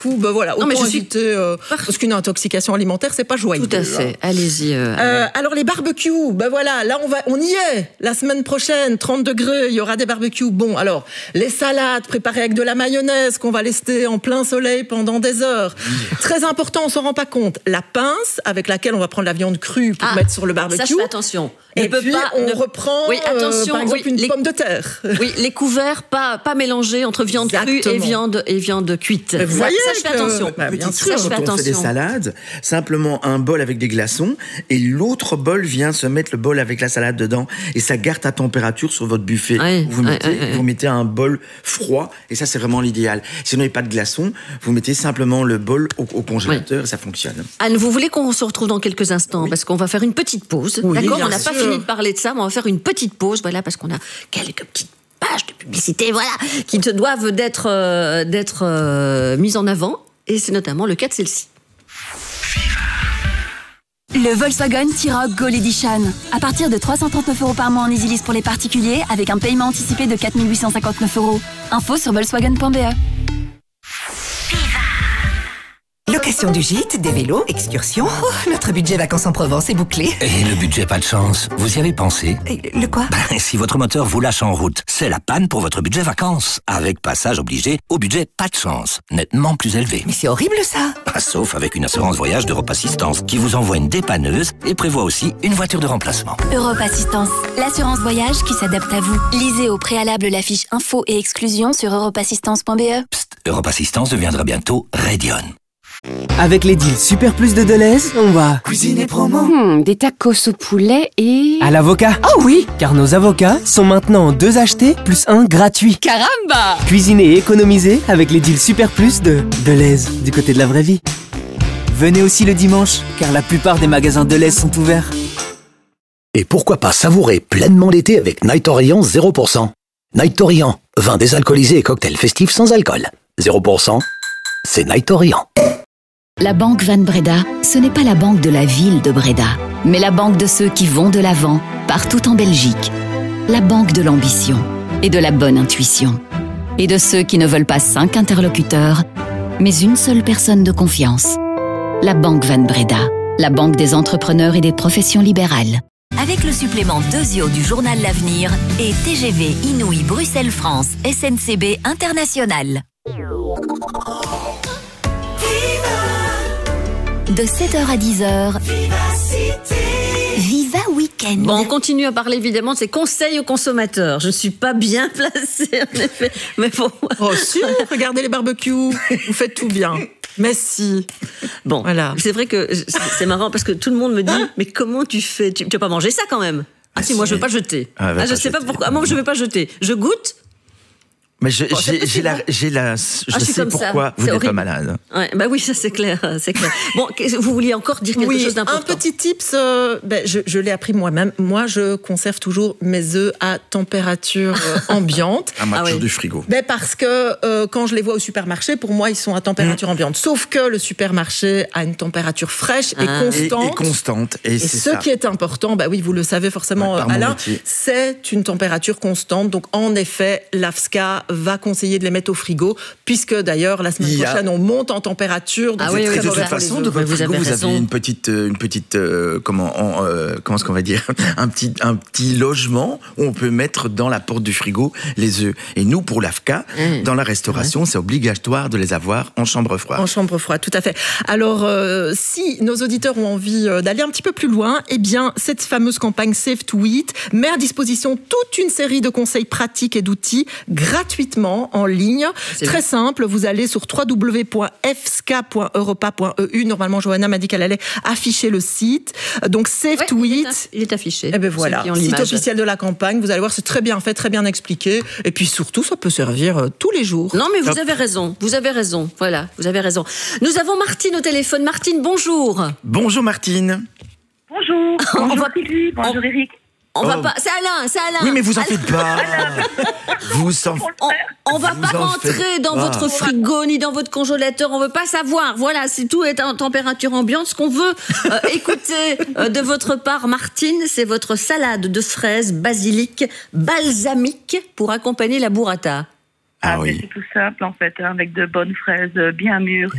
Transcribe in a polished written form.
coup, voilà, autant éviter, parce qu'une intoxication alimentaire, c'est pas joyeux. Tout à fait, allez-y. Alors les barbecues, voilà, là on y est. La semaine prochaine, 30 degrés, il y aura des barbecues. Bon, alors, les salades préparées avec de la mayonnaise qu'on va laisser en plein soleil pendant des heures. Très important, on s'en rend pas compte. La pince avec laquelle on va prendre la viande crue pour mettre sur le barbecue. Ça, je fais attention. Et puis, on reprend, par exemple, une pomme de terre. Oui, les couverts, pas mélangés entre viande crue et viande cuite. Vous voyez ça, je fais attention. Bien sûr, quand on fait des salades, simplement un bol avec des glaçons et l'autre bol vient se mettre le bol avec la salade dedans et ça garde à température sur votre buffet. Vous mettez un bol froid et ça, c'est vraiment l'idéal. Si vous n'avez pas de glaçons, vous mettez simplement le bol au congélateur et ça fonctionne. Anne, vous voulez qu'on se retrouve dans quelques instants parce qu'on va faire une petite pause. D'accord, on n'a pas fini de parler de ça, mais on va faire une petite pause, voilà, parce qu'on a quelques petites pages de publicité, voilà, qui te doivent d'être mises en avant, et c'est notamment le cas de celle-ci. Le Volkswagen T-Roc Gold Edition. À partir de 339 € par mois en EasyLease pour les particuliers, avec un paiement anticipé de 4 859 €. Info sur volkswagen.be. Location du gîte, des vélos, excursions. Notre budget vacances en Provence est bouclé. Et le budget pas de chance, vous y avez pensé? Le quoi? Si votre moteur vous lâche en route, c'est la panne pour votre budget vacances. Avec passage obligé au budget pas de chance, nettement plus élevé. Mais c'est horrible ça. Sauf avec une assurance voyage d'Europe Assistance qui vous envoie une dépanneuse et prévoit aussi une voiture de remplacement. Europe Assistance, l'assurance voyage qui s'adapte à vous. Lisez au préalable la fiche info et exclusion sur europeassistance.be. Psst, Europe Assistance deviendra bientôt Radion. Avec les deals Super Plus de Deleuze, on va cuisiner promo. Des tacos au poulet et... à l'avocat. Oh oui, Car nos avocats sont maintenant 2 achetés plus 1 gratuit. caramba! Cuisiner et économiser avec les deals Super Plus de Deleuze, du côté de la vraie vie. Venez aussi le dimanche, car la plupart des magasins Deleuze sont ouverts. Et pourquoi pas savourer pleinement l'été avec Night Orient 0%. Night Orient, vin désalcoolisé et cocktail festif sans alcool. 0%, c'est Night Orient. La Banque Van Breda, ce n'est pas la banque de la ville de Breda, mais la banque de ceux qui vont de l'avant, partout en Belgique. La banque de l'ambition et de la bonne intuition. Et de ceux qui ne veulent pas 5 interlocuteurs, mais une seule personne de confiance. La Banque Van Breda, la banque des entrepreneurs et des professions libérales. Avec le supplément 2 du journal L'Avenir et TGV Inouï Bruxelles-France SNCB International. De 7h à 10h, Viva Week-end. Bon, on continue à parler évidemment de ces conseils aux consommateurs. Je ne suis pas bien placée en effet, mais bon. Oh si, regardez les barbecues, vous faites tout bien. Mais si. Bon, voilà. C'est vrai que c'est marrant parce que tout le monde me dit mais comment tu fais? Tu vas pas manger ça quand même? Ah si, moi je veux pas jeter. Je sais pas pourquoi. Moi je vais pas jeter. Je goûte. Mais je sais pourquoi vous n'êtes pas malade. Ouais, bah oui, ça c'est clair, c'est clair. Bon, vous vouliez encore dire quelque chose d'important? Un petit tips, je l'ai appris moi-même. Moi, je conserve toujours mes œufs à température ambiante. À moitié du frigo. Parce que quand je les vois au supermarché, pour moi, ils sont à température ambiante. Sauf que le supermarché a une température fraîche et constante. Et constante. Et ce qui est important, oui, vous le savez forcément, Alain, c'est une température constante. Donc, en effet, l'AFSCA va conseiller de les mettre au frigo, puisque d'ailleurs la semaine prochaine on monte en température. Donc de toute façon, de votre frigo, vous avez une petite comment est-ce qu'on va dire, un petit logement où on peut mettre dans la porte du frigo les œufs. Et nous, pour l'AFCA, dans la restauration, c'est obligatoire de les avoir en chambre froide. En chambre froide, tout à fait. Alors, si nos auditeurs ont envie d'aller un petit peu plus loin, eh bien, cette fameuse campagne Save to Eat met à disposition toute une série de conseils pratiques et d'outils gratuitement en ligne. Très simple, vous allez sur www.fska.europa.eu. Normalement, Johanna m'a dit qu'elle allait afficher le site. Donc, Save to Eat. Il est affiché. Et ben voilà, site officiel de la campagne. Vous allez voir, c'est très bien fait, très bien expliqué. Et puis surtout, ça peut servir tous les jours. Non, mais vous avez raison. Vous avez raison. Voilà, vous avez raison. Nous avons Martine au téléphone. Martine, bonjour. Bonjour, Martine. Bonjour. Bonjour, Sylvie. Bonjour, Eric. On va pas. C'est Alain. Oui, mais vous en faites pas. On va pas rentrer dans votre frigo ni dans votre congélateur. On veut pas savoir. Voilà, c'est tout est en température ambiante. Ce qu'on veut écouter de votre part, Martine, c'est votre salade de fraises, basilic, balsamique pour accompagner la burrata. Ah oui. C'est tout simple en fait, avec de bonnes fraises bien mûres.